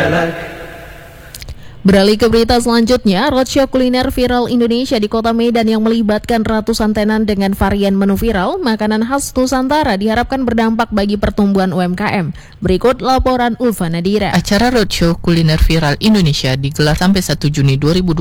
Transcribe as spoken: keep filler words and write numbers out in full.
Beralih ke berita selanjutnya, roadshow kuliner viral Indonesia di kota Medan yang melibatkan ratusan tenan dengan varian menu viral, makanan khas Nusantara diharapkan berdampak bagi pertumbuhan U M K M. Berikut laporan Ulfa Nadira. Acara roadshow kuliner viral Indonesia digelar sampai satu Juni dua ribu dua puluh